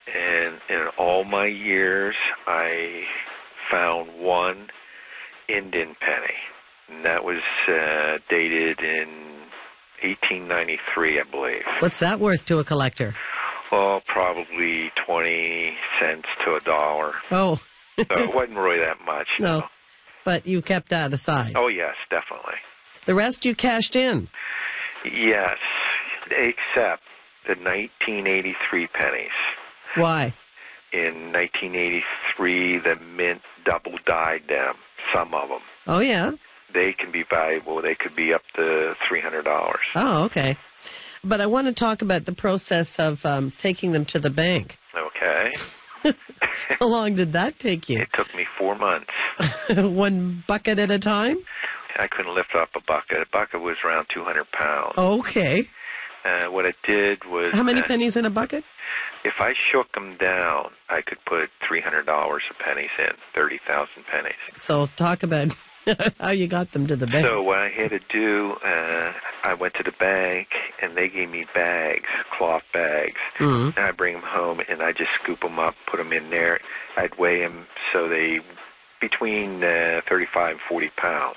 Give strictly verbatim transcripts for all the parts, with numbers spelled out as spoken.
And in all my years, I found one Indian penny, and that was uh, dated in eighteen ninety-three, I believe. What's that worth to a collector? Well, probably twenty cents to a dollar. Oh. So it wasn't really that much. No. No. But you kept that aside. Oh, yes, definitely. The rest you cashed in. Yes, except the nineteen eighty-three pennies. Why? In nineteen eighty-three, the mint double-dyed them, some of them. Oh, yeah? They can be valuable. They could be up to three hundred dollars. Oh, okay. But I want to talk about the process of um, taking them to the bank. Okay. How long did that take you? It took me four months. One bucket at a time? I couldn't lift up a bucket. A bucket was around two hundred pounds. Okay. Uh, what I did was... How many uh, pennies in a bucket? If I shook them down, I could put three hundred dollars of pennies in, thirty thousand pennies. So talk about how you got them to the bank. So what I had to do, uh, I went to the bank, and they gave me bags, cloth bags. Mm-hmm. And I bring them home, and I just scoop them up, put them in there. I'd weigh them so they between uh, thirty-five and forty pounds.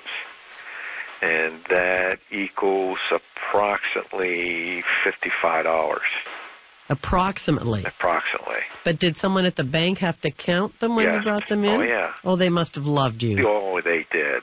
And that equals approximately fifty-five dollars. Approximately. Approximately. But did someone at the bank have to count them when Yes. you brought them in? Oh, yeah. Oh, they must have loved you. Oh, they did.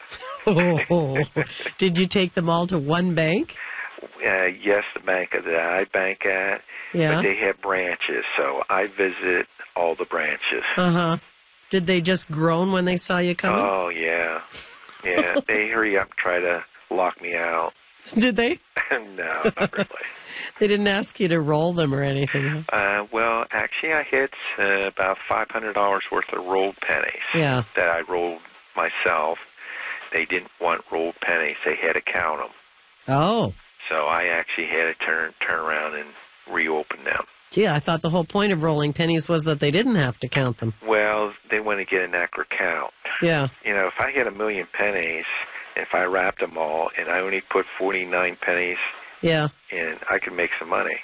Oh, did you take them all to one bank? Uh, yes, the bank that I bank at. Yeah. But they have branches, so I visit all the branches. Uh-huh. Did they just groan when they saw you coming? Oh, yeah. Yeah, they hurry up and try to lock me out. Did they? No, not really. They didn't ask you to roll them or anything? Uh, well, actually, I hit uh, about five hundred dollars worth of rolled pennies Yeah. that I rolled myself. They didn't want rolled pennies. They had to count them. Oh. So I actually had to turn turn around and reopen them. Gee, I thought the whole point of rolling pennies was that they didn't have to count them. Well, they want to get an accurate count. Yeah. You know, if I had a million pennies, if I wrapped them all, and I only put forty-nine pennies Yeah. in, I could make some money.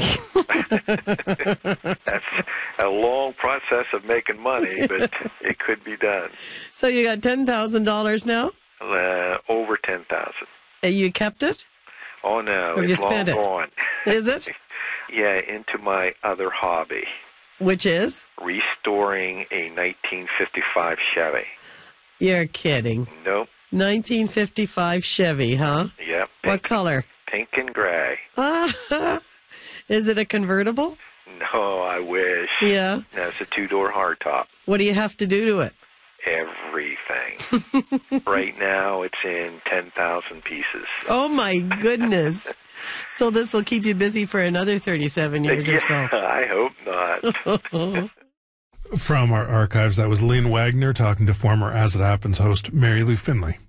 That's a long process of making money, but it could be done. So you got ten thousand dollars now? Uh, over ten thousand. And you kept it? Oh, no, Have you it's long spent it? gone. Is it? Yeah, into my other hobby, Which is? restoring a nineteen fifty-five Chevy. You're kidding. Nope. nineteen fifty-five Chevy, huh? Yep. What Pink, color? pink and gray. Ah, is it a convertible? No, I wish. Yeah. No, it's a two-door hardtop. What do you have to do to it? Everything. Right now, it's in ten thousand pieces. Oh, my goodness. So this will keep you busy for another thirty-seven years yeah, or so. I hope not. From our archives, that was Lynn Wagner talking to former As It Happens host Mary Lou Finley.